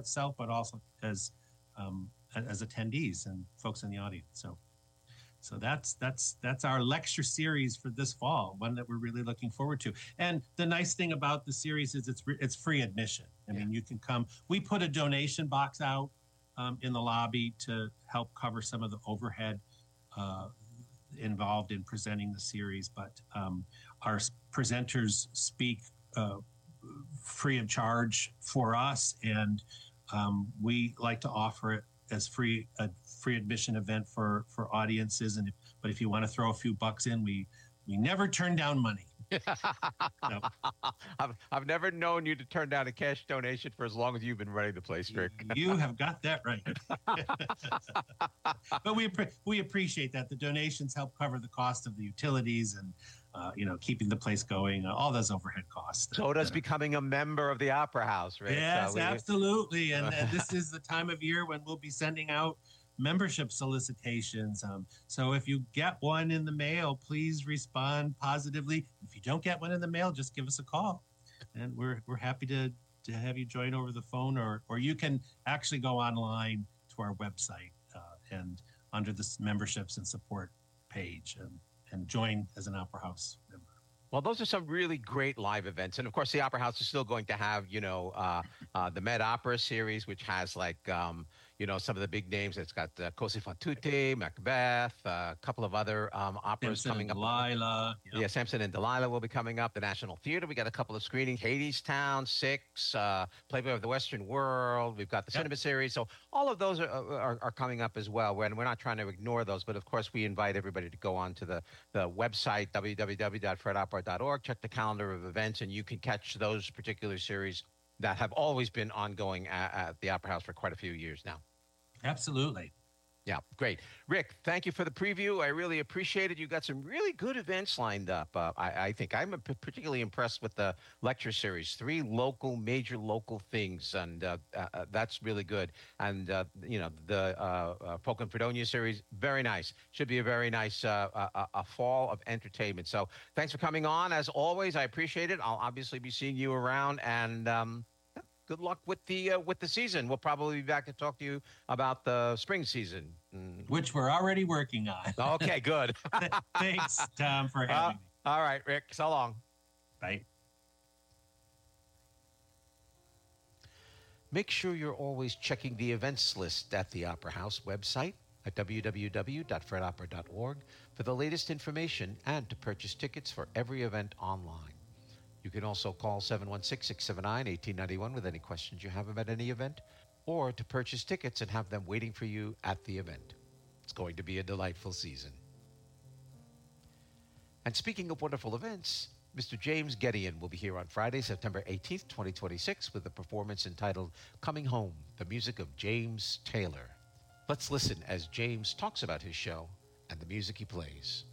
itself, but also as attendees and folks in the audience. So that's our lecture series for this fall, one that we're really looking forward to. And the nice thing about the series is it's free admission. I mean, you can come. We put a donation box out in the lobby to help cover some of the overhead involved in presenting the series. But our presenters speak free of charge for us, and we like to offer it as free admission event for audiences. But if you want to throw a few bucks in, we never turn down money. No. I've never known you to turn down a cash donation for as long as you've been running the place, Rick. You have got that right. But we appreciate that. The donations help cover the cost of the utilities and keeping the place going, all those overhead costs. So does becoming a member of the Opera House, Rick. Yes, absolutely. And this is the time of year when we'll be sending out membership solicitations. So if you get one in the mail, please respond positively. If you don't get one in the mail, just give us a call, and we're happy to have you join over the phone, or you can actually go online to our website and under this memberships and support page and join as an Opera House member. Well, those are some really great live events. And, of course, the Opera House is still going to have, the Met Opera series, which has, some of the big names. It's got Così fan tutte, Macbeth, a couple of other operas Samson coming up. Delilah. Yeah, Samson and Delilah will be coming up. The National Theater, we got a couple of screenings. Hadestown, Six, Playboy of the Western World. We've got the cinema series. So all of those are coming up as well. And we're not trying to ignore those. But, of course, we invite everybody to go on to the website, www.fredopera.org. Check the calendar of events, and you can catch those particular series that have always been ongoing at the Opera House for quite a few years now. Absolutely. Yeah, great. Rick, thank you for the preview. I really appreciate it. You got some really good events lined up. I think I'm particularly impressed with the lecture series, 3 major local things, and that's really good. And, the Polka and Fredonia series, very nice. Should be a very nice a fall of entertainment. So thanks for coming on. As always, I appreciate it. I'll obviously be seeing you around, and good luck with the season. We'll probably be back to talk to you about the spring season, which we're already working on. Okay, good. Thanks, Tom, for having me. All right, Rick. So long. Bye. Make sure you're always checking the events list at the Opera House website at www.fredopera.org for the latest information and to purchase tickets for every event online. You can also call 716-679-1891 with any questions you have about any event, or to purchase tickets and have them waiting for you at the event. It's going to be a delightful season. And speaking of wonderful events, Mr. James Gedeon will be here on Friday, September 18th, 2026, with a performance entitled Coming Home, the music of James Taylor. Let's listen as James talks about his show and the music he plays.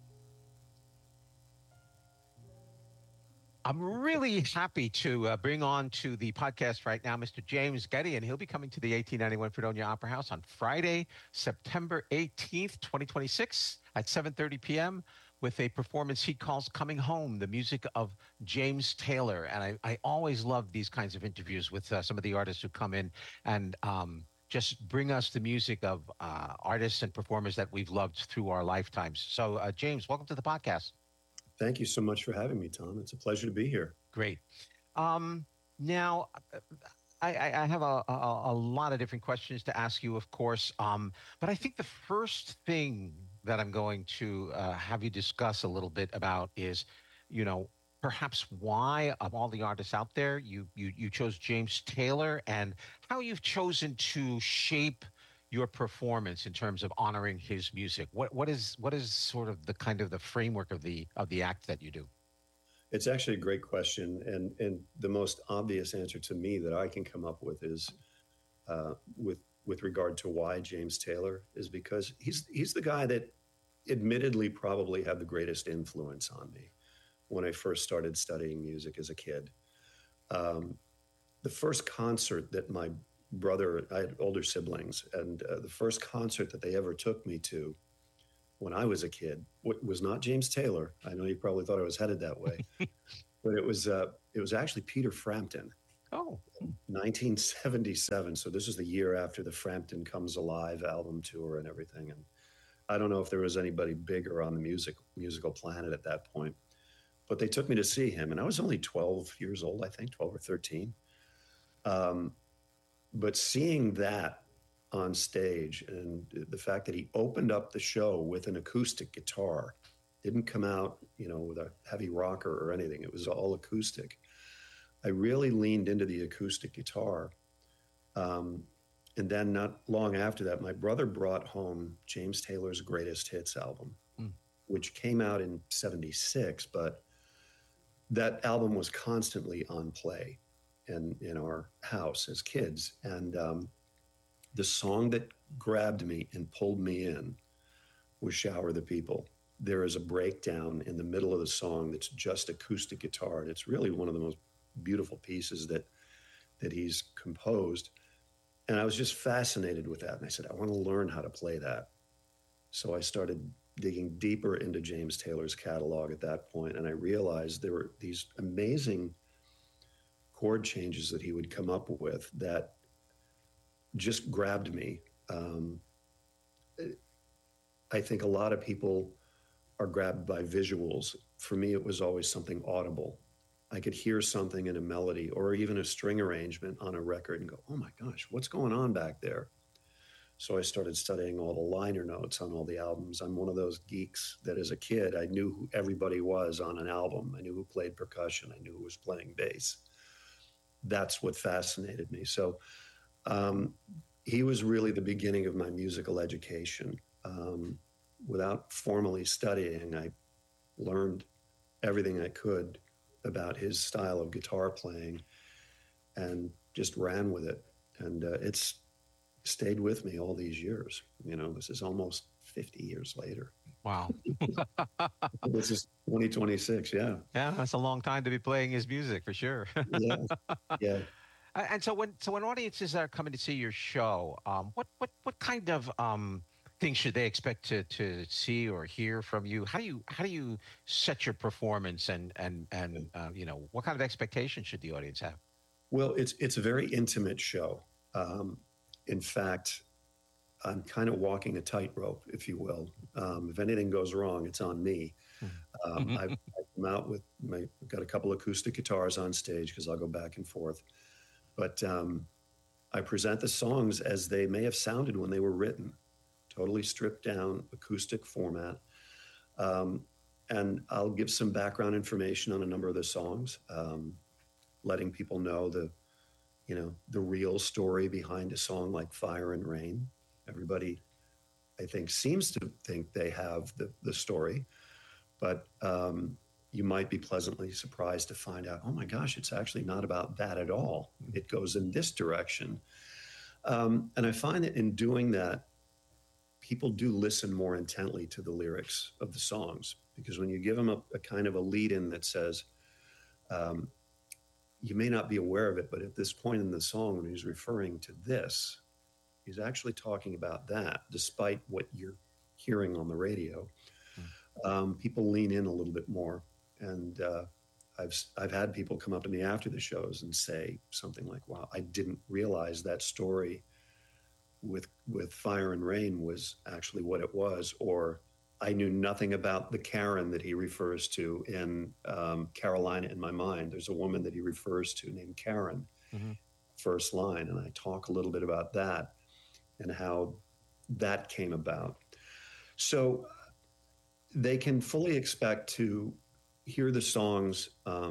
I'm really happy to bring on to the podcast right now Mr. James Gedeon. He'll be coming to the 1891 Fredonia Opera House on Friday, September 18th, 2026 at 7:30 p.m. with a performance he calls Coming Home, the music of James Taylor. And I always love these kinds of interviews with some of the artists who come in and just bring us the music of artists and performers that we've loved through our lifetimes. So, James, welcome to the podcast. Thank you so much for having me, Tom. It's a pleasure to be here. Great. Now, I have a lot of different questions to ask you, of course. But I think the first thing that I'm going to have you discuss a little bit about is, perhaps why, of all the artists out there, you chose James Taylor, and how you've chosen to shape your performance in terms of honoring his music. What is sort of the kind of the framework of the act that you do? It's actually a great question, and the most obvious answer to me that I can come up with is with regard to why James Taylor is because he's the guy that admittedly probably had the greatest influence on me when I first started studying music as a kid. The first concert that my brother, I had older siblings, and the first concert that they ever took me to when I was a kid was not James Taylor. I know you probably thought I was headed that way, but it was actually Peter Frampton. Oh, 1977. So this is the year after the Frampton Comes Alive album tour and everything. And I don't know if there was anybody bigger on the musical planet at that point, but they took me to see him, and I was only 12 years old, I think 12 or 13. Um, but seeing that on stage and the fact that he opened up the show with an acoustic guitar, didn't come out, with a heavy rocker or anything. It was all acoustic. I really leaned into the acoustic guitar. And then not long after that, my brother brought home James Taylor's Greatest Hits album, which came out in 76, but that album was constantly on play in our house as kids. And the song that grabbed me and pulled me in was Shower the People. There is a breakdown in the middle of the song that's just acoustic guitar. And it's really one of the most beautiful pieces that he's composed. And I was just fascinated with that. And I said, I want to learn how to play that. So I started digging deeper into James Taylor's catalog at that point. And I realized there were these amazing chord changes that he would come up with that just grabbed me. I think a lot of people are grabbed by visuals. For me, it was always something audible. I could hear something in a melody or even a string arrangement on a record and go, oh my gosh, what's going on back there? So I started studying all the liner notes on all the albums. I'm one of those geeks that as a kid, I knew who everybody was on an album. I knew who played percussion. I knew who was playing bass. That's what fascinated me. So he was really the beginning of my musical education. Without formally studying, I learned everything I could about his style of guitar playing and just ran with it. And it's stayed with me all these years. This is almost 50 years later. wow. This is 2026. Yeah. Yeah, that's a long time to be playing his music for sure. Yeah. Yeah. And so when audiences are coming to see your show, what kind of things should they expect to see or hear from you? How do you set your performance and what kind of expectations should the audience have? Well, it's a very intimate show. In fact, I'm kind of walking a tightrope, if you will. If anything goes wrong, it's on me. I've come out with I've got a couple acoustic guitars on stage because I'll go back and forth. But I present the songs as they may have sounded when they were written, totally stripped down acoustic format. And I'll give some background information on a number of the songs, letting people know the real story behind a song like Fire and Rain. Everybody, I think, seems to think they have the story, but you might be pleasantly surprised to find out, oh my gosh, it's actually not about that at all. It goes in this direction. And I find that in doing that, people do listen more intently to the lyrics of the songs, because when you give them a kind of a lead-in that says, you may not be aware of it, but at this point in the song, when he's referring to this, he's actually talking about that, despite what you're hearing on the radio. People lean in a little bit more. And I've had people come up to me after the shows and say something like, wow, I didn't realize that story with Fire and Rain was actually what it was, or I knew nothing about the Karen that he refers to in Carolina in My Mind. There's a woman that he refers to named Karen, first line, and I talk a little bit about that and how that came about. So they can fully expect to hear the songs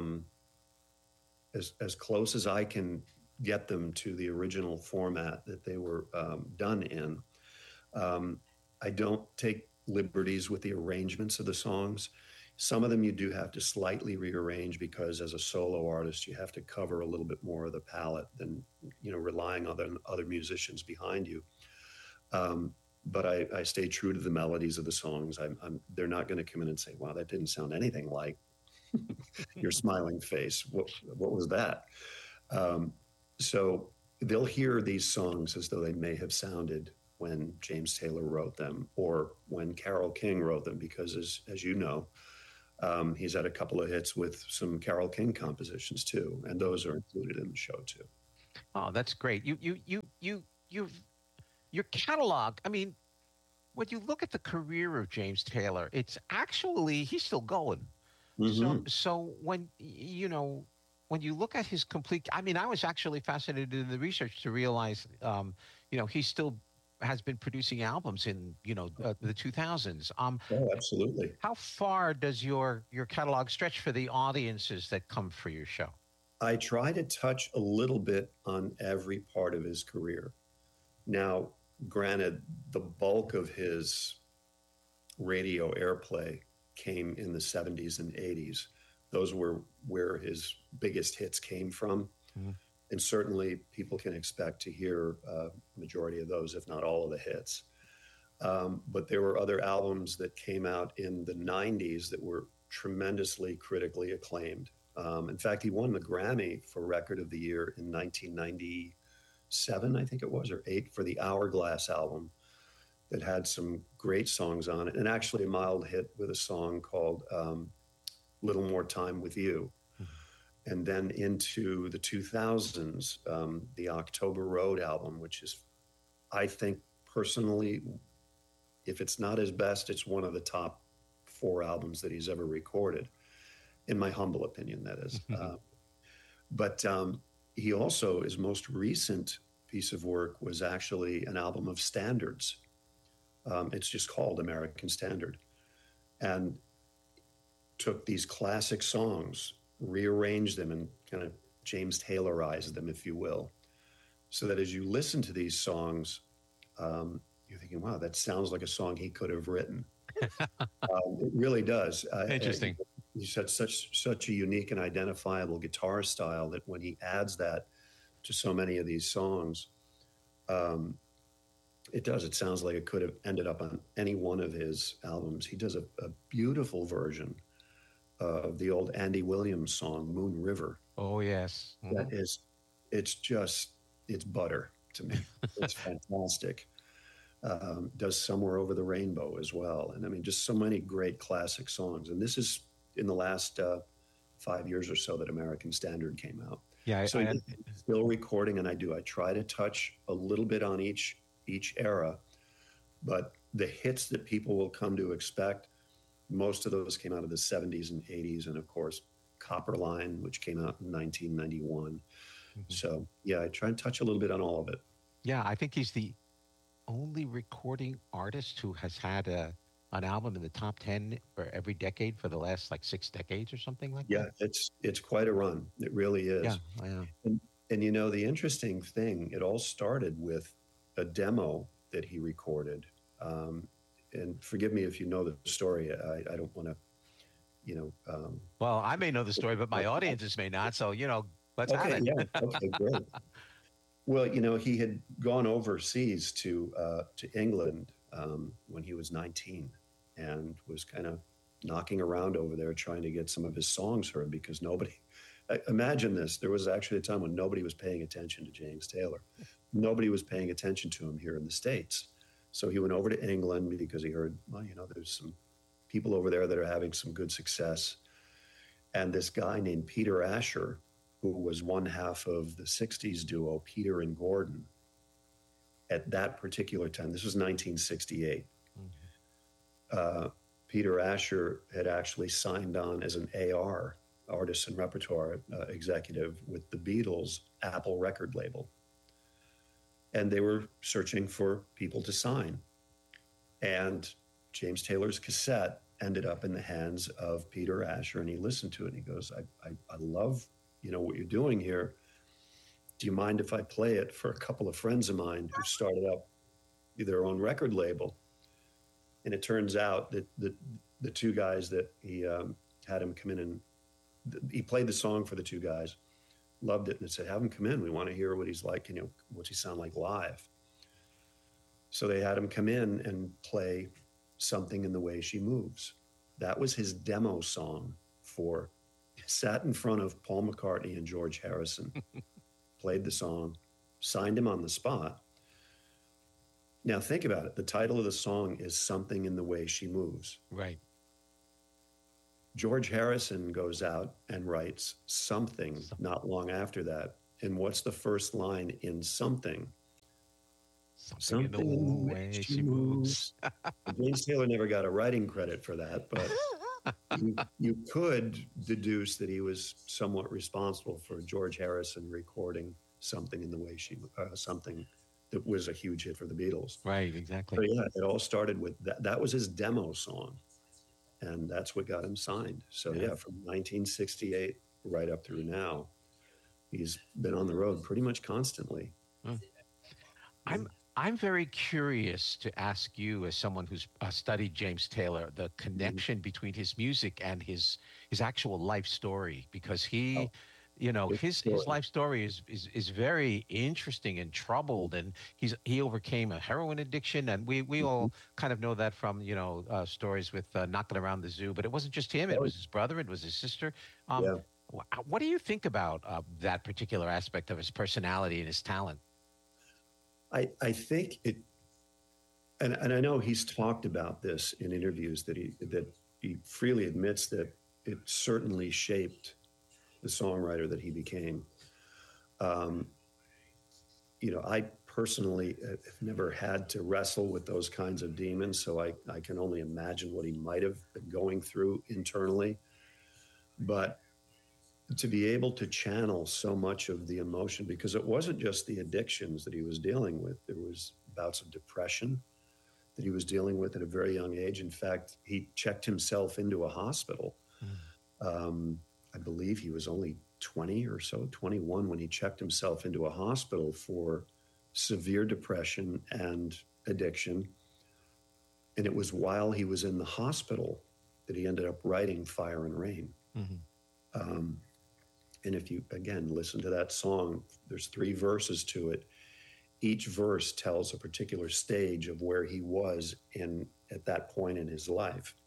as close as I can get them to the original format that they were done in. I don't take liberties with the arrangements of the songs. Some of them you do have to slightly rearrange because as a solo artist, you have to cover a little bit more of the palette than, relying on other musicians behind you. But I stay true to the melodies of the songs. They're not going to come in and say, wow, that didn't sound anything like Your Smiling Face. What was that? So they'll hear these songs as though they may have sounded when James Taylor wrote them or when Carole King wrote them, because as you know, He's had a couple of hits with some Carole King compositions too, and those are included in the show too. Oh, that's great. Your catalog. I mean, when you look at the career of James Taylor, it's actually he's still going. So when when you look at his complete, I mean, I was actually fascinated in the research to realize, he still has been producing albums in the 2000s. Oh, absolutely. How far does your catalog stretch for the audiences that come for your show? I try to touch a little bit on every part of his career. Now, granted, the bulk of his radio airplay came in the 70s and 80s. Those were where his biggest hits came from. Mm-hmm. And certainly people can expect to hear a majority of those, if not all of the hits. But there were other albums that came out in the 90s that were tremendously critically acclaimed. In fact, he won the Grammy for Record of the Year in 1997, I think it was, or 8, for the Hourglass album that had some great songs on it, and actually a mild hit with a song called Little More Time With You. Mm-hmm. And then into the 2000s, the October Road album, which is, I think personally, if it's not his best, it's one of the top 4 albums that he's ever recorded, in my humble opinion, that is. But he also, his most recent piece of work was actually an album of standards. It's just called American Standard, and took these classic songs, rearranged them, and kind of James Taylorized them, if you will, so that as you listen to these songs, you're thinking, wow, that sounds like a song he could have written. It really does. Interesting. He's had such a unique and identifiable guitar style that when he adds that to so many of these songs, it sounds like it could have ended up on any one of his albums. He does a beautiful version of the old Andy Williams song, Moon River. Oh, yes. Mm-hmm. That is, it's butter to me. It's fantastic. Does Somewhere Over the Rainbow as well. And I mean, just so many great classic songs. And this is in the last 5 years or so that American Standard came out. Yeah. So he's still recording, and I try to touch a little bit on each era, but the hits that people will come to expect, most of those came out of the 70s and 80s, and of course Copperline, which came out in 1991. Mm-hmm. So yeah, I try and touch a little bit on all of it. Yeah, I think he's the only recording artist who has had an album in the top 10 for every decade for the last 6 decades or something like that. Yeah, it's quite a run. It really is. Yeah. And the interesting thing, it all started with a demo that he recorded. And forgive me if you know the story. I don't want to, well, I may know the story, but my audiences may not. So, let's have it. Yeah. Okay, great. Well, he had gone overseas to England when he was 19, and was kind of knocking around over there trying to get some of his songs heard, because imagine this. There was actually a time when nobody was paying attention to James Taylor. Nobody was paying attention to him here in the States. So he went over to England because he heard, well, there's some people over there that are having some good success. And this guy named Peter Asher, who was one half of the 60s duo, Peter and Gordon, at that particular time, this was 1968. Mm-hmm. Peter Asher had actually signed on as an AR, artist and repertoire executive, with the Beatles' Apple record label. And they were searching for people to sign. And James Taylor's cassette ended up in the hands of Peter Asher, and he listened to it, and he goes, I love, what you're doing here. Do you mind if I play it for a couple of friends of mine who started up their own record label? And it turns out that the two guys that he had him come in, and he played the song for the two guys, loved it, and said, have him come in. We want to hear what he's like, what's he sound like live. So they had him come in and play Something in the Way She Moves. That was his demo song sat in front of Paul McCartney and George Harrison, played the song, signed him on the spot. Now think about it. The title of the song is Something in the Way She Moves. Right. George Harrison goes out and writes Something not long after that. And what's the first line in Something? Something in the way she moves. James Taylor never got a writing credit for that, but you could deduce that he was somewhat responsible for George Harrison recording Something in the way she something that was a huge hit for the Beatles. Right, exactly. So yeah, it all started with that. That was his demo song, and that's what got him signed. So yeah, from 1968 right up through now, he's been on the road pretty much constantly. I'm very curious to ask you, as someone who's studied James Taylor, the connection between his music and his actual life story, because he, his life story is very interesting and troubled, and he overcame a heroin addiction, and we all kind of know that from stories with Knocking Around the Zoo. But it wasn't just him; it was his brother, it was his sister. What do you think about that particular aspect of his personality and his talent? I think it, and I know he's talked about this in interviews that he freely admits that it certainly shaped the songwriter that he became. I personally have never had to wrestle with those kinds of demons, so I can only imagine what he might have been going through internally. But to be able to channel so much of the emotion, because it wasn't just the addictions that he was dealing with. There was bouts of depression that he was dealing with at a very young age. In fact, he checked himself into a hospital. I believe he was only 20 or so, 21, when he checked himself into a hospital for severe depression and addiction. And it was while he was in the hospital that he ended up writing Fire and Rain. And if you, again, listen to that song, there's 3 verses to it. Each verse tells a particular stage of where he was at that point in his life.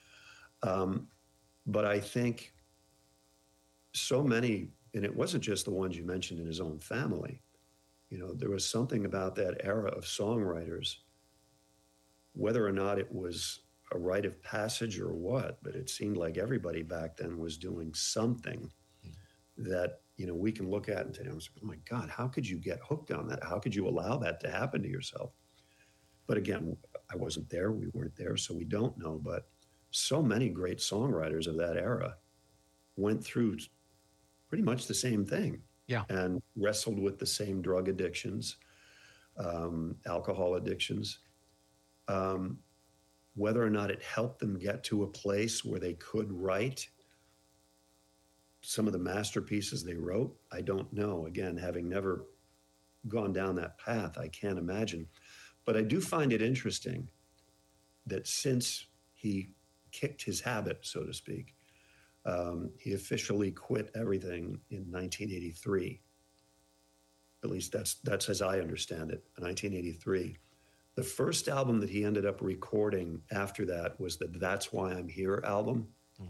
But I think so many, and it wasn't just the ones you mentioned in his own family, there was something about that era of songwriters, whether or not it was a rite of passage or what, but it seemed like everybody back then was doing something that, we can look at and say, oh my God, how could you get hooked on that? How could you allow that to happen to yourself? But again, I wasn't there. We weren't there, so we don't know. But so many great songwriters of that era went through pretty much the same thing. Yeah. And wrestled with the same drug addictions, alcohol addictions. Whether or not it helped them get to a place where they could write some of the masterpieces they wrote, I don't know. Again, having never gone down that path, I can't imagine. But I do find it interesting that since he kicked his habit, so to speak, he officially quit everything in 1983. At least that's as I understand it, 1983. The first album that he ended up recording after that was the That's Why I'm Here album.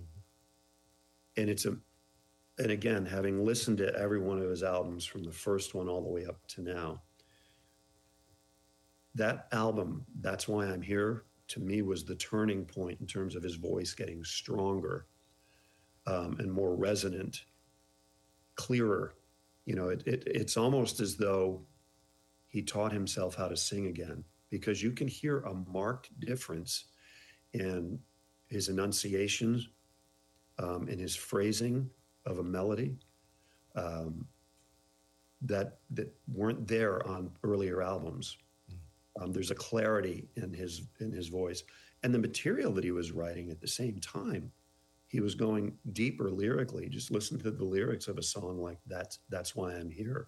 And and again, having listened to every one of his albums from the first one all the way up to now, that album, That's Why I'm Here, to me was the turning point in terms of his voice getting stronger and more resonant, clearer. It's almost as though he taught himself how to sing again, because you can hear a marked difference in his enunciation, in his phrasing of a melody that weren't there on earlier albums. There's a clarity in his voice, and the material that he was writing at the same time, he was going deeper lyrically. Just listen to the lyrics of a song like That's Why I'm Here.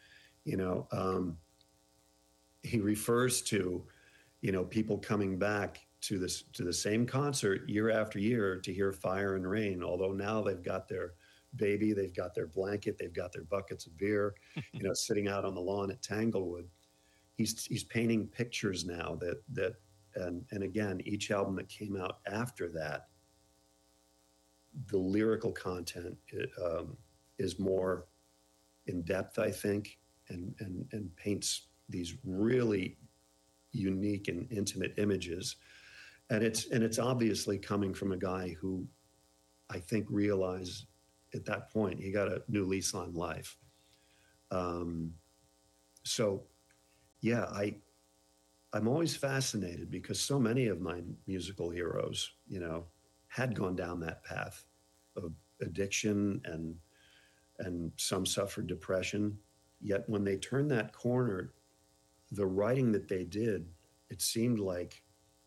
He refers to, people coming back to the same concert year after year to hear Fire and Rain, although now they've got their baby, they've got their blanket, they've got their buckets of beer, sitting out on the lawn at Tanglewood. He's painting pictures now and again, each album that came out after that, the lyrical content is more in depth, I think, and paints these really unique and intimate images. And it's obviously coming from a guy who I think, realize at that point he got a new lease on life. So, yeah, I'm always fascinated because so many of my musical heroes, had gone down that path of addiction, and some suffered depression. Yet when they turned that corner, the writing that they did, it seemed like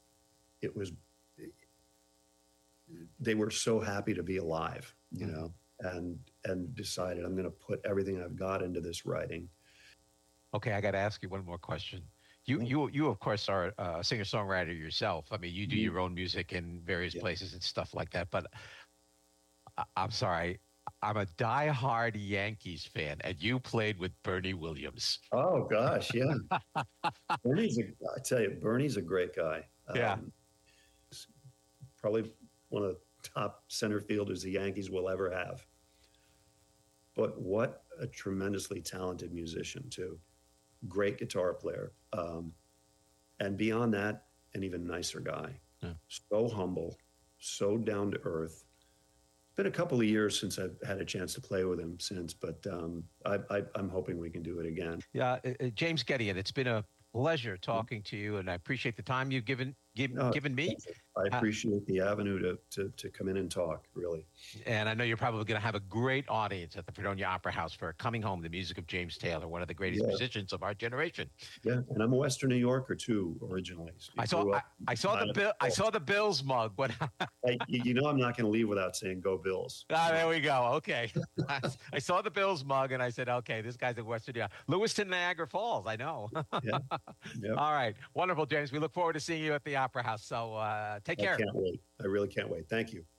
they were so happy to be alive, and decided, I'm going to put everything I've got into this writing. Okay, I got to ask you one more question. You of course are a singer-songwriter yourself. I mean, you do your own music in various places and stuff like that. But I'm sorry, I'm a diehard Yankees fan, and you played with Bernie Williams. Oh gosh, yeah. I tell you, Bernie's a great guy. Yeah. Probably one of the top center fielders the Yankees will ever have. But what a tremendously talented musician too. Great guitar player. And beyond that, an even nicer guy. Yeah. So humble, so down to earth. It's been a couple of years since I've had a chance to play with him since, but I'm hoping we can do it again. Yeah, James Gedeon, it's been a pleasure talking to you, and I appreciate the time you've given me. I appreciate the avenue to come in and talk, really. And I know you're probably going to have a great audience at the Fredonia Opera House for Coming Home, the music of James Taylor, one of the greatest musicians of our generation. Yeah, and I'm a Western New Yorker too, originally. I saw the Bills mug. What? Hey, I'm not going to leave without saying "Go Bills." There we go. Okay, I saw the Bills mug and I said, "Okay, this guy's a Western New York." Lewiston, Niagara Falls. I know. Yeah. Yep. All right, wonderful, James. We look forward to seeing you at the Opera House. So take care. I can't wait. I really can't wait. Thank you.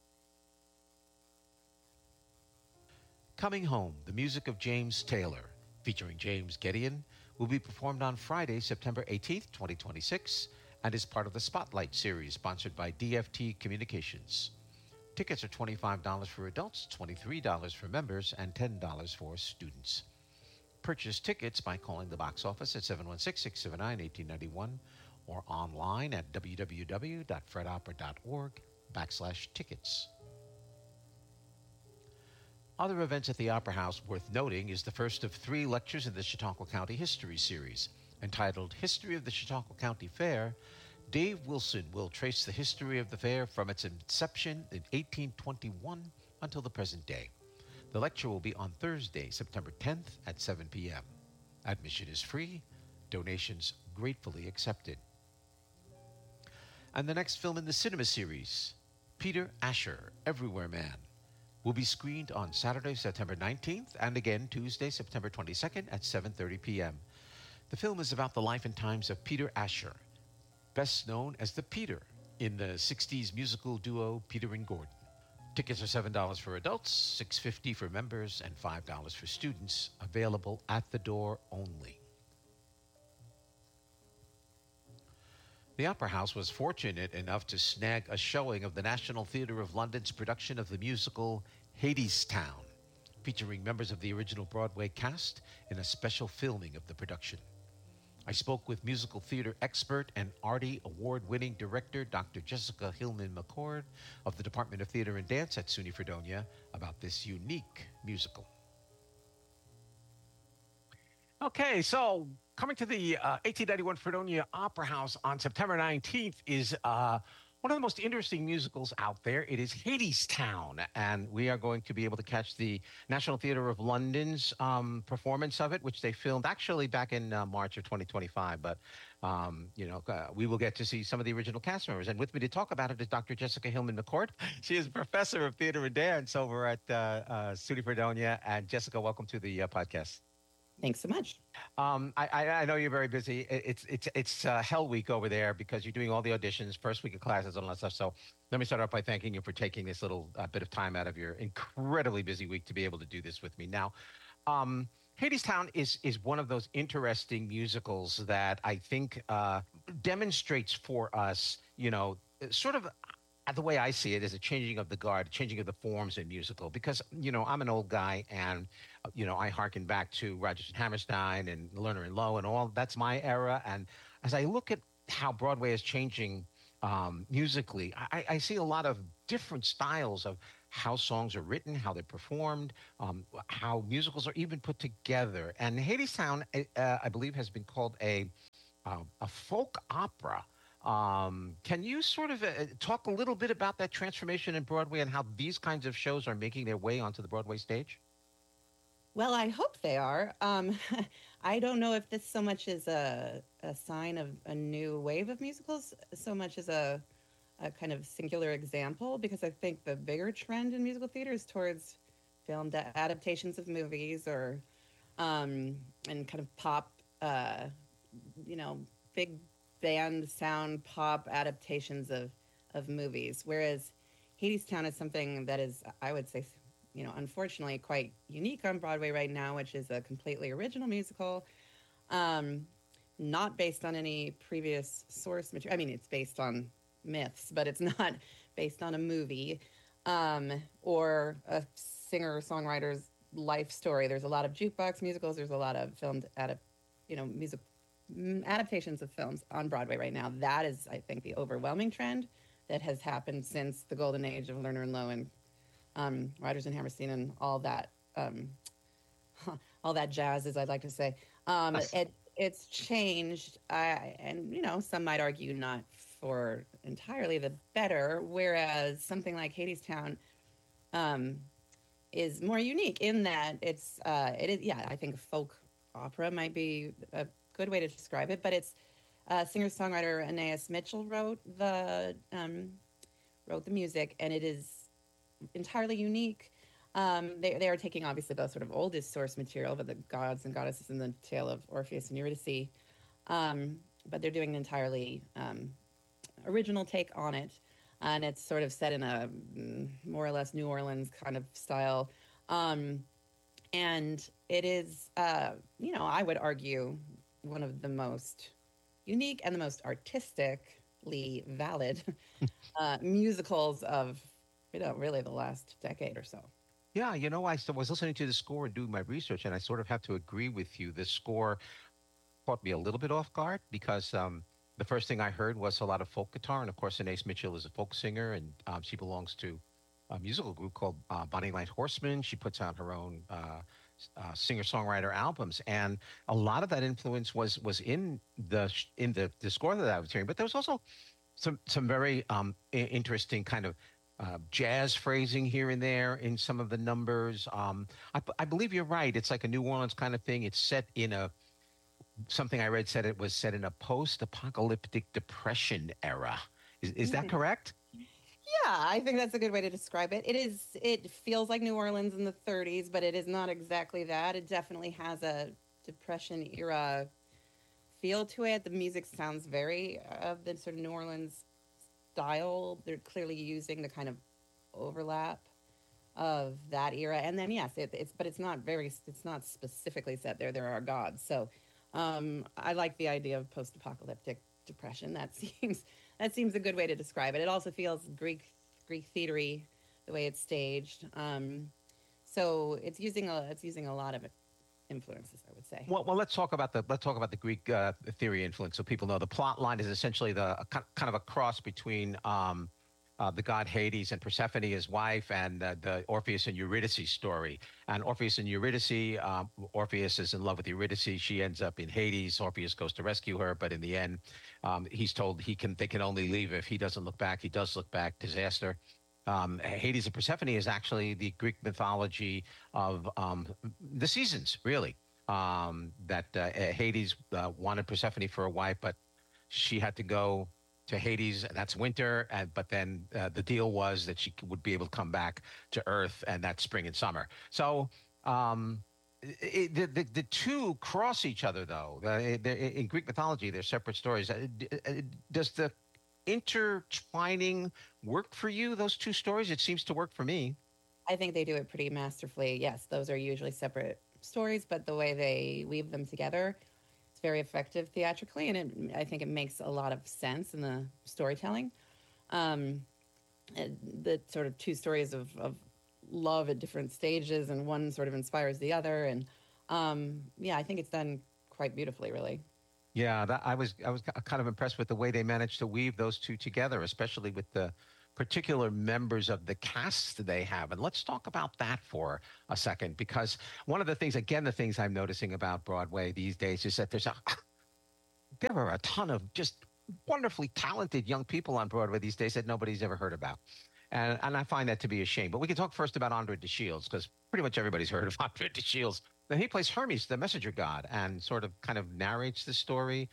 Coming Home, the music of James Taylor, featuring James Gedeon, will be performed on Friday, September 18th, 2026, and is part of the Spotlight series sponsored by DFT Communications. Tickets are $25 for adults, $23 for members, and $10 for students. Purchase tickets by calling the box office at 716-679-1891 or online at www.fredopera.org/tickets. Other events at the Opera House worth noting is the first of 3 lectures in the Chautauqua County History Series. Entitled History of the Chautauqua County Fair, Dave Wilson will trace the history of the fair from its inception in 1821 until the present day. The lecture will be on Thursday, September 10th at 7 p.m. Admission is free, donations gratefully accepted. And the next film in the cinema series, Peter Asher, Everywhere Man, will be screened on Saturday, September 19th, and again Tuesday, September 22nd at 7:30 p.m. The film is about the life and times of Peter Asher, best known as the Peter in the 60s musical duo Peter and Gordon. Tickets are $7 for adults, $6.50 for members, and $5 for students, available at the door only. The Opera House was fortunate enough to snag a showing of the National Theatre of London's production of the musical Hadestown, featuring members of the original Broadway cast in a special filming of the production. I spoke with musical theater expert and Artie Award-winning director Dr. Jessica Hillman-McCord of the Department of Theater and Dance at SUNY Fredonia about this unique musical. Okay, so coming to the 1891 Fredonia Opera House on September 19th is one of the most interesting musicals out there. It is Hadestown, and we are going to be able to catch the National Theatre of London's performance of it, which they filmed actually back in March of 2025. But, we will get to see some of the original cast members. And with me to talk about it is Dr. Jessica Hillman-McCord. She is a professor of theater and dance over at SUNY Fredonia. And Jessica, welcome to the podcast. Thanks so much. I know you're very busy. It's hell week over there because you're doing all the auditions, first week of classes, and all that stuff. So let me start off by thanking you for taking this little bit of time out of your incredibly busy week to be able to do this with me. Now, Hadestown is one of those interesting musicals that I think demonstrates for us, sort of the way I see it is a changing of the guard, changing of the forms in musical, because, I'm an old guy and, I hearken back to Rodgers and Hammerstein and Lerner and Loewe and all. That's my era. And as I look at how Broadway is changing musically, I see a lot of different styles of how songs are written, how they're performed, how musicals are even put together. And Hadestown, I believe, has been called a folk opera. Can you sort of talk a little bit about that transformation in Broadway and how these kinds of shows are making their way onto the Broadway stage? Well, I hope they are. I don't know if this so much is a sign of a new wave of musicals, so much as a kind of singular example, because I think the bigger trend in musical theater is towards filmed adaptations of movies or and kind of pop, you know, big band sound pop adaptations of movies. Whereas Hadestown is something that is, I would say, unfortunately quite unique on Broadway right now, which is a completely original musical, not based on any previous source material. I mean, it's based on myths, but it's not based on a movie or a singer-songwriter's life story. There's a lot of jukebox musicals. There's a lot of filmed music adaptations of films on Broadway right now. That is, I think, the overwhelming trend that has happened since the golden age of Lerner and Loewe and Rodgers and Hammerstein and all that jazz, as I'd like to say. It's changed, and some might argue not for entirely the better. Whereas something like Hadestown is more unique in that it is. I think folk opera might be a good way to describe it, but it's singer-songwriter Anais Mitchell wrote the music, and it is entirely unique. They are taking obviously the sort of oldest source material, but the gods and goddesses in the tale of Orpheus and Eurydice, but they're doing an entirely original take on it, and it's sort of set in a more or less New Orleans kind of style, and it is I would argue one of the most unique and the most artistically valid musicals of really the last decade or so. Yeah, I was listening to the score and doing my research, and I sort of have to agree with you. The score caught me a little bit off guard because the first thing I heard was a lot of folk guitar, and of course, Anais Mitchell is a folk singer, and she belongs to a musical group called Bonnie Light Horseman. She puts out her own singer-songwriter albums, and a lot of that influence was in the score that I was hearing. But there was also some very interesting kind of jazz phrasing here and there in some of the numbers. I believe you're right. It's like a New Orleans kind of thing. It's set in something I read said it was set in a post-apocalyptic depression era. Is that correct? Yeah, I think that's a good way to describe it. It feels like New Orleans in the 30s, but it is not exactly that. It definitely has a Depression era feel to it. The music sounds very of the sort of New Orleans style. They're clearly using the kind of overlap of that era. And then yes, it's not specifically set there. There are gods. So I like the idea of post-apocalyptic depression. That seems a good way to describe it. It also feels Greek theatery the way it's staged. So it's using a lot of influences, I would say. Well, let's talk about the Greek theory influence, so people know. The plot line is essentially the kind of a cross between the god Hades and Persephone, his wife, and the Orpheus and Eurydice story. And Orpheus and Eurydice, Orpheus is in love with Eurydice. She ends up in Hades. Orpheus goes to rescue her, but in the end, he's told they can only leave if he doesn't look back. He does look back. Disaster. Hades and Persephone is actually the Greek mythology of the seasons, really. That Hades wanted Persephone for a wife, but she had to go to Hades, and that's winter. But then the deal was that she would be able to come back to Earth, and that's spring and summer. So the two cross each other, though. In Greek mythology, they're separate stories. Does the intertwining work for you, those two stories? It seems to work for me. I think they do it pretty masterfully. Yes, those are usually separate stories, but the way they weave them together, it's very effective theatrically, and I think it makes a lot of sense in the storytelling. The sort of two stories of love at different stages, and one sort of inspires the other, and I think it's done quite beautifully, really. Yeah, I was kind of impressed with the way they managed to weave those two together, especially with the particular members of the cast they have. And let's talk about that for a second, because one of the things, again, the things I'm noticing about Broadway these days is that there are a ton of just wonderfully talented young people on Broadway these days that nobody's ever heard about. And I find that to be a shame. But we can talk first about Andre DeShields, because pretty much everybody's heard of Andre DeShields. And he plays Hermes, the messenger god, and sort of kind of narrates the story.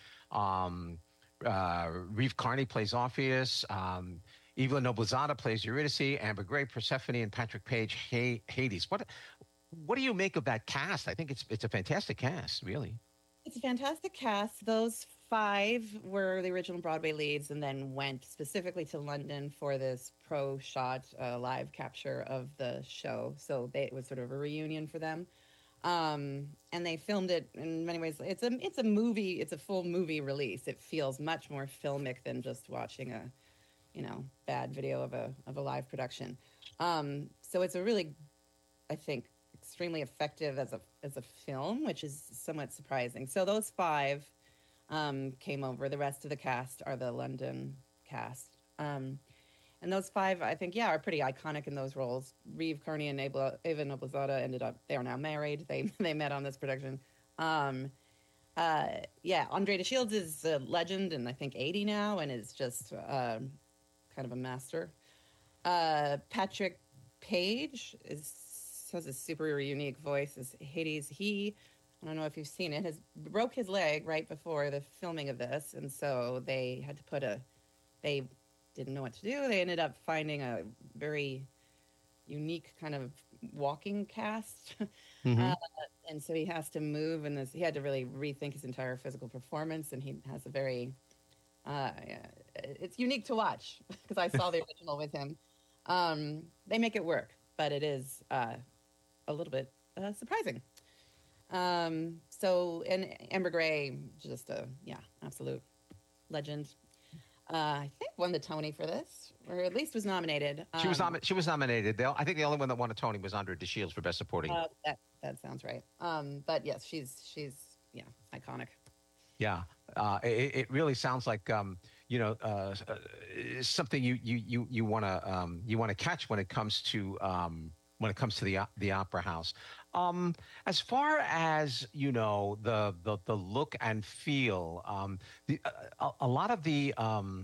Reeve Carney plays Orpheus. Evelyn Noblezada plays Eurydice. Amber Gray, Persephone, and Patrick Page, Hades. What do you make of that cast? I think it's a fantastic cast, really. It's a fantastic cast. Those 5 were the original Broadway leads and then went specifically to London for this pro shot live capture of the show. So it was sort of a reunion for them. And they filmed it in many ways. It's a movie. It's a full movie release. It feels much more filmic than just watching a, bad video of a live production. So it's a really, I think, extremely effective as a film, which is somewhat surprising. So those 5 came over. The rest of the cast are the London cast. And those 5, I think, are pretty iconic in those roles. Reeve Carney and Ava Noblezada they are now married. They met on this production. Andre DeShields is a legend and I think 80 now and is just kind of a master. Patrick Page has a super unique voice as Hades. I don't know if you've seen it, broke his leg right before the filming of this. And so they had to they didn't know what to do. They ended up finding a very unique kind of walking cast. Mm-hmm. And so he has to move and he had to really rethink his entire physical performance. And he has a very, it's unique to watch because I saw the original with him. They make it work, but it is a little bit surprising. And Amber Gray, just absolute legend. I think won the Tony for this, or at least was nominated. She was nominated. I think the only one that won a Tony was Andre DeShields for Best Supporting. That sounds right. But yes, she's iconic. Yeah, it really sounds like something you want to catch when it comes to the opera house. As far as the look and feel, a lot of the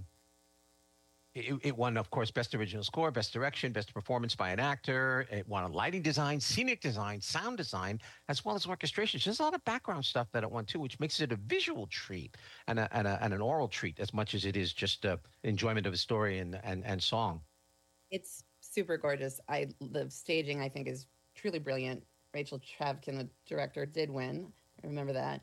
it won, of course, Best Original Score, Best Direction, Best Performance by an Actor. It won a lighting design, scenic design, sound design, as well as orchestration. There's a lot of background stuff that it won too, which makes it a visual treat and an oral treat as much as it is just enjoyment of a story and song. It's super gorgeous. The staging, I think, is truly brilliant. Rachel Chavkin, the director, did win. I remember that.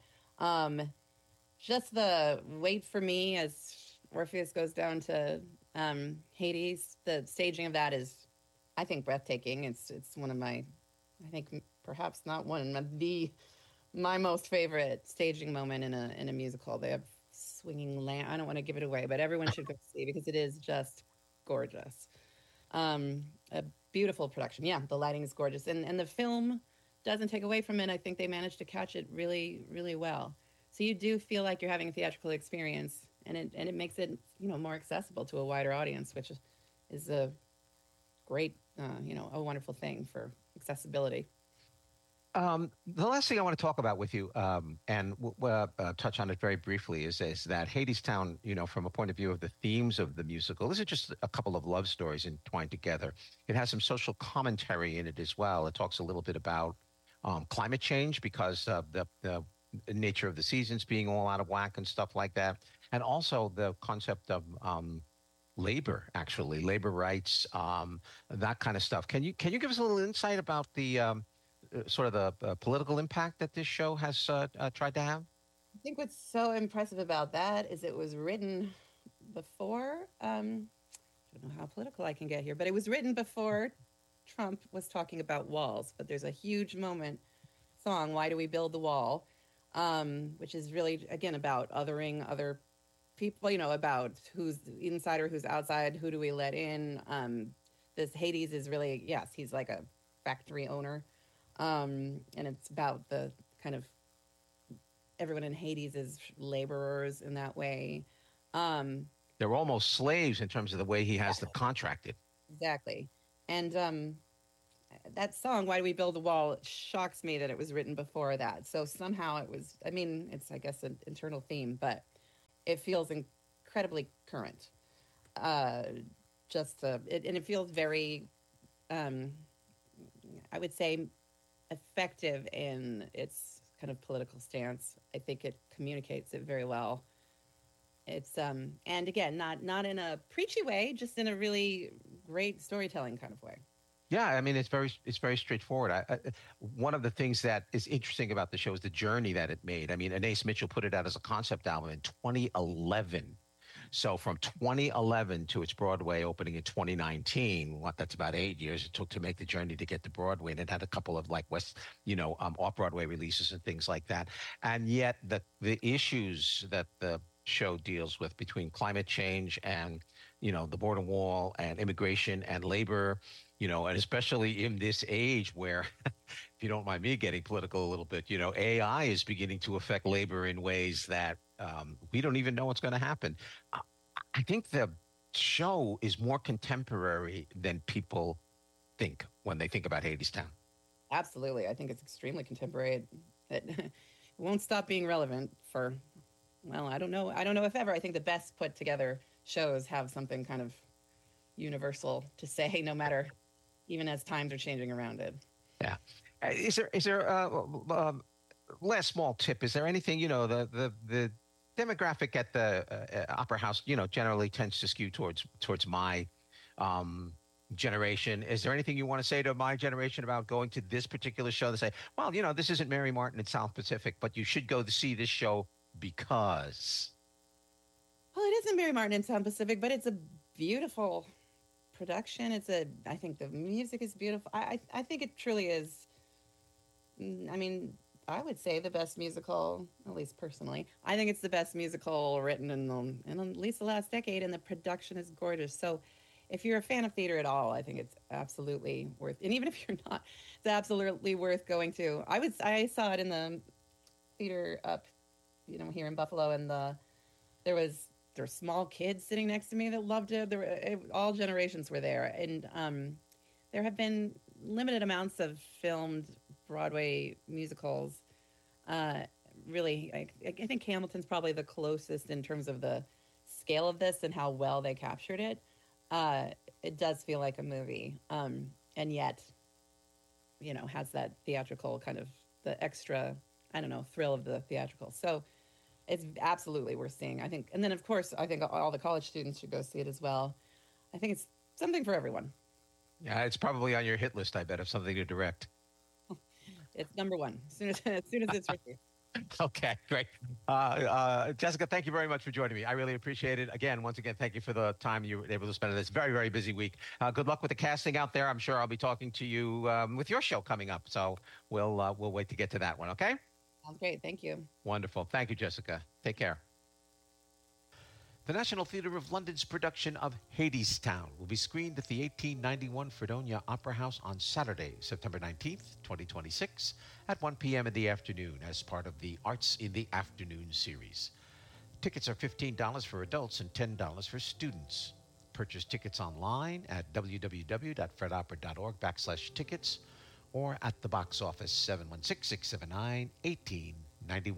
Just the wait for me as Orpheus goes down to Hades. The staging of that is, I think, breathtaking. It's one of my, I think perhaps not one of my most favorite staging moment in a musical. They have swinging lamp. I don't want to give it away, but everyone should go see because it is just gorgeous. A beautiful production. Yeah, the lighting is gorgeous, and the film doesn't take away from it. I think they managed to catch it really, really well. So you do feel like you're having a theatrical experience, and it makes it more accessible to a wider audience, which is a great a wonderful thing for accessibility. The last thing I want to talk about with you, and we'll touch on it very briefly, is that Hadestown, from a point of view of the themes of the musical, this is just a couple of love stories entwined together. It has some social commentary in it as well. It talks a little bit about climate change because of the nature of the seasons being all out of whack and stuff like that. And also the concept of labor rights, that kind of stuff. Can you give us a little insight about the sort of the political impact that this show has tried to have? I think what's so impressive about that is it was written before, I don't know how political I can get here, but it was written before Trump was talking about walls. But there's a huge song, Why Do We Build the Wall? Which is really, again, about othering other people, about who's inside or who's outside, who do we let in. This Hades is really, yes, he's like a factory owner. And it's about the kind of everyone in Hades is laborers in that way. They're they're almost slaves in terms of the way he has them contracted. Exactly. And that song, Why Do We Build the Wall, it shocks me that it was written before that. So somehow it was, I mean, it's, I guess, an internal theme, but it feels incredibly current. And it feels very, I would say, effective in its kind of political stance. I think it communicates it very well. It's and again, not in a preachy way, just in a really great storytelling kind of way. Yeah, I mean, it's very straightforward. One of the things that is interesting about the show is the journey that it made. I mean, Anais Mitchell put it out as a concept album in 2011. So from 2011 to its Broadway opening in 2019, that's about 8 years it took to make the journey to get to Broadway. And it had a couple of like off-Broadway releases and things like that. And yet the issues that the show deals with between climate change and, the border wall and immigration and labor, and especially in this age where, if you don't mind me getting political a little bit, AI is beginning to affect labor in ways that we don't even know what's going to happen. I think the show is more contemporary than people think when they think about Hadestown. Absolutely. I think it's extremely contemporary. It won't stop being relevant for, well, I don't know if ever. I think the best put together shows have something kind of universal to say, no matter, even as times are changing around it. Yeah. Is there last small tip? Is there anything, the demographic at the Opera House, generally tends to skew towards my generation. Is there anything you want to say to my generation about going to this particular show to say, well, this isn't Mary Martin at South Pacific, but you should go to see this show because? Well, it isn't Mary Martin in South Pacific, but it's a beautiful production. I think the music is beautiful. I think it truly is. I mean, I would say the best musical, at least personally. I think it's the best musical written in at least the last decade, and the production is gorgeous. So if you're a fan of theater at all, I think it's absolutely worth, and even if you're not, it's absolutely worth going to. I saw it in the theater up, here in Buffalo, and there were small kids sitting next to me that loved it. All generations were there, and there have been limited amounts of filmed Broadway musicals. Really, I think Hamilton's probably the closest in terms of the scale of this and how well they captured it. It does feel like a movie, and yet, has that theatrical kind of the extra, thrill of the theatrical. So it's absolutely worth seeing, I think. And then, of course, I think all the college students should go see it as well. I think it's something for everyone. Yeah, it's probably on your hit list, I bet, of something to direct. It's number one as soon as it's released. Okay, great. Jessica, thank you very much for joining me. I really appreciate it. Once again, thank you for the time you were able to spend in this very, very busy week. Good luck with the casting out there. I'm sure I'll be talking to you with your show coming up. So we'll wait to get to that one, okay? Sounds great. Thank you. Wonderful. Thank you, Jessica. Take care. The National Theatre of London's production of Hadestown will be screened at the 1891 Fredonia Opera House on Saturday, September 19th, 2026, at 1 p.m. in the afternoon as part of the Arts in the Afternoon series. Tickets are $15 for adults and $10 for students. Purchase tickets online at www.fredopera.org/tickets or at the box office 716-679-1891.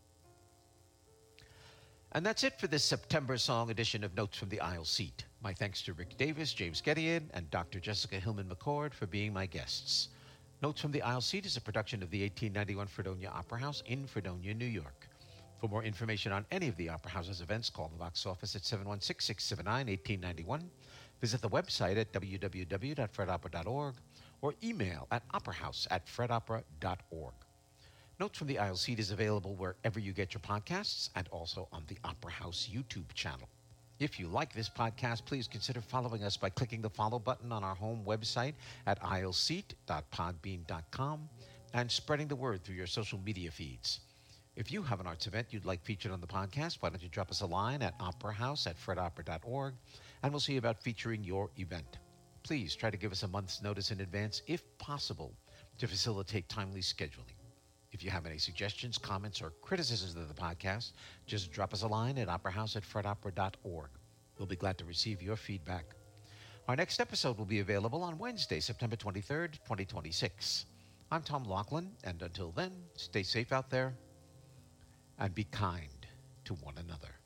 And that's it for this September song edition of Notes from the Aisle Seat. My thanks to Rick Davis, James Gedeon, and Dr. Jessica Hillman-McCord for being my guests. Notes from the Aisle Seat is a production of the 1891 Fredonia Opera House in Fredonia, New York. For more information on any of the Opera House's events, call the box office at 716-679-1891. Visit the website at www.fredopera.org or email at operahouse@fredopera.org. Notes from the Aisle Seat is available wherever you get your podcasts and also on the Opera House YouTube channel. If you like this podcast, please consider following us by clicking the follow button on our home website at aisleseat.podbean.com and spreading the word through your social media feeds. If you have an arts event you'd like featured on the podcast, why don't you drop us a line at operahouse@fredopera.org, and we'll see about featuring your event. Please try to give us a month's notice in advance, if possible, to facilitate timely scheduling. If you have any suggestions, comments, or criticisms of the podcast, just drop us a line at operahouse@fredopera.org. We'll We'll be glad to receive your feedback. Our next episode will be available on Wednesday, September 23rd, 2026. I'm Tom Laughlin, and until then, stay safe out there and be kind to one another.